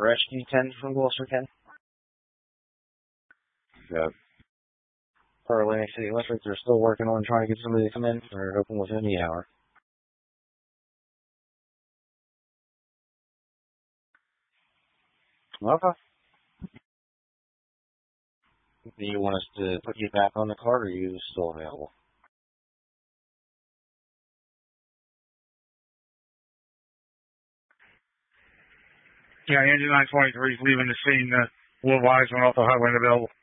Rescue 10 from Gloucester, Ken. Yeah. For Atlantic City Electric, they're still working on trying to get somebody to come in. They're hoping within the hour. Okay. Do you want us to put you back on the card, or are you still available? Yeah, engine 923 is leaving the scene. Will Wise went off the highway and available.